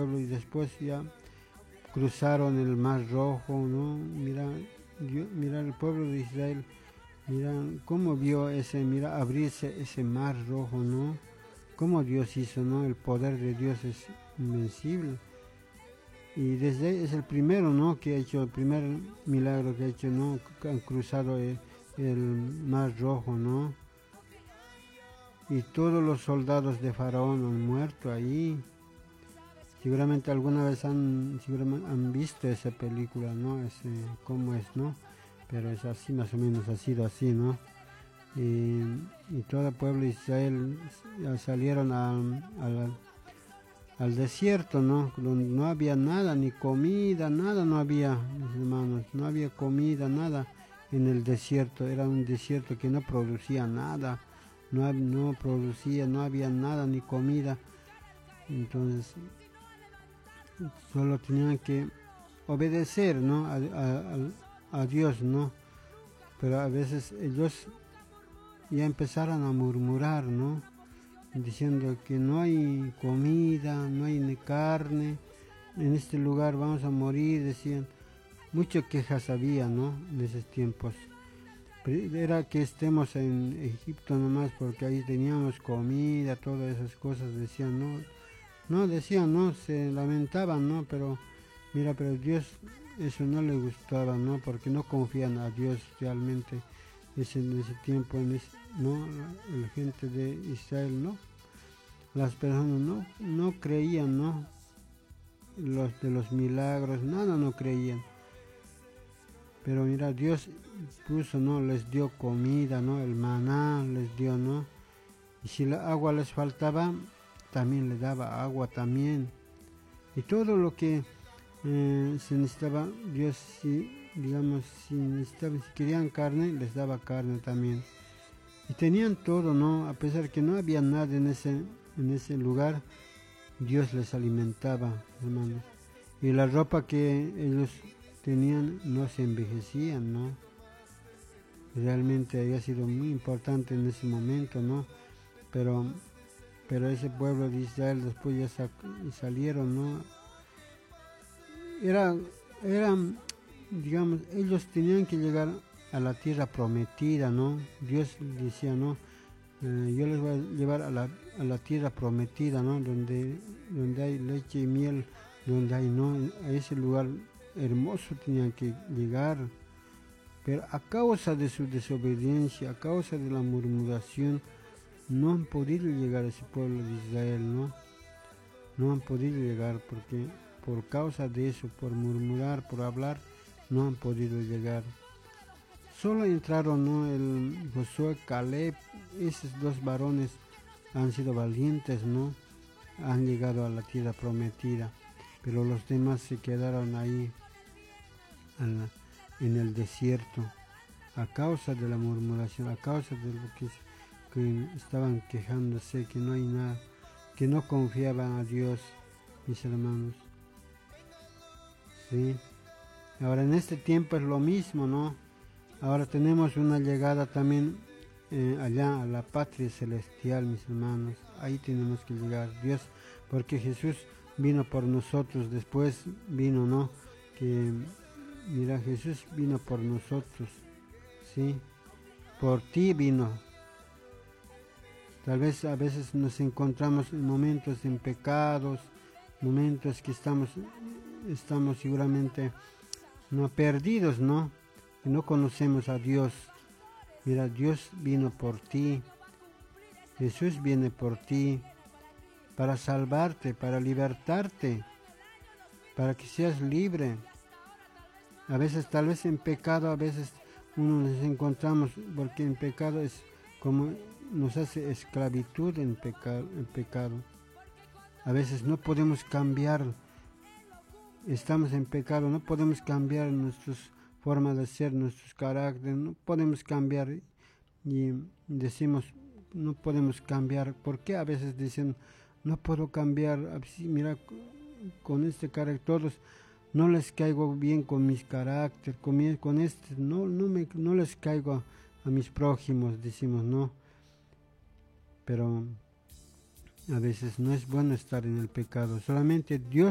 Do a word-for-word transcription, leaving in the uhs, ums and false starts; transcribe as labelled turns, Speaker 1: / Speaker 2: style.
Speaker 1: pueblo y después ya cruzaron el Mar Rojo, ¿no? Mira, yo, mira el pueblo de Israel, mira cómo vio ese, mira abrirse ese Mar Rojo, ¿no? Cómo Dios hizo, ¿no? El poder de Dios es invencible. Y desde ahí es el primero, ¿no? Que ha hecho, el primer milagro que ha hecho, ¿no? Que han cruzado el, el Mar Rojo, ¿no? Y todos los soldados de Faraón han muerto ahí. Seguramente alguna vez han, seguramente han visto esa película, ¿no? Ese, cómo es, ¿no? Pero es así, más o menos ha sido así, ¿no? Y, y todo el pueblo de Israel salieron a, a la, al desierto, ¿no? Donde no había nada, ni comida, nada no había, mis hermanos, no había comida, nada en el desierto. Era un desierto que no producía nada, no, no producía, no había nada, ni comida. Entonces, solo tenían que obedecer, ¿no? a, a, a Dios, ¿no? Pero a veces ellos ya empezaron a murmurar, ¿no? Diciendo que no hay comida, no hay ni carne, en este lugar vamos a morir, decían. Muchas quejas había, ¿no? En esos tiempos. Era que estemos en Egipto nomás porque ahí teníamos comida, todas esas cosas, decían, ¿no? No, decían, no, se lamentaban, ¿no? Pero, mira, pero Dios eso no le gustaba, ¿no? Porque no confían a Dios realmente. Ese, en ese tiempo, en ese, ¿no? La gente de Israel, ¿no? Las personas no, no creían, ¿no? Los de los milagros, nada no creían. Pero mira, Dios puso, ¿no? Les dio comida, ¿no? El maná les dio, ¿no? Y si la agua les faltaba, también le daba agua también. Y todo lo que eh, se necesitaba, Dios, si, digamos, si necesitaban, si querían carne, les daba carne también. Y tenían todo, ¿no? A pesar que no había nada en ese, en ese lugar, Dios les alimentaba, hermanos. Y la ropa que ellos tenían no se envejecían, ¿no? Realmente había sido muy importante en ese momento, ¿no? Pero, pero ese pueblo de Israel después ya sal, salieron, ¿no? Era, eran, digamos, ellos tenían que llegar a la tierra prometida, ¿no? Dios decía, ¿no? Eh, yo les voy a llevar a la, a la tierra prometida, ¿no? Donde, donde hay leche y miel, donde hay, ¿no? A ese lugar hermoso tenían que llegar. Pero a causa de su desobediencia, a causa de la murmuración, no han podido llegar a ese pueblo de Israel, ¿no? No han podido llegar porque por causa de eso, por murmurar, por hablar, no han podido llegar. Solo entraron, ¿no? El Josué, Caleb, esos dos varones han sido valientes, ¿no? Han llegado a la tierra prometida, pero los demás se quedaron ahí en, la, en el desierto a causa de la murmuración, a causa de lo que, que estaban quejándose, que no hay nada, que no confiaban a Dios, mis hermanos. Sí. Ahora en este tiempo es lo mismo, ¿no? Ahora tenemos una llegada también eh, allá a la patria celestial, mis hermanos. Ahí tenemos que llegar, Dios, porque Jesús vino por nosotros, después vino, ¿no? Que, mira, Jesús vino por nosotros, ¿sí? Por ti vino. Tal vez a veces nos encontramos en momentos en pecados, momentos que estamos, estamos seguramente no perdidos, ¿no? Y no conocemos a Dios. Mira, Dios vino por ti. Jesús viene por ti para salvarte, para libertarte, para que seas libre. A veces, tal vez en pecado, a veces uno nos encontramos, porque en pecado es como nos hace esclavitud en pecado, en pecado. A veces no podemos cambiar, estamos en pecado, no podemos cambiar nuestras formas de ser, nuestros caracteres, no podemos cambiar y decimos, no podemos cambiar. ¿Por qué a veces dicen, no puedo cambiar? Mira, con este carácter, todos no les caigo bien con mis caracteres, con, mi, con este, no, no, me, no les caigo a, a mis prójimos, decimos, no. Pero a veces no es bueno estar en el pecado, solamente Dios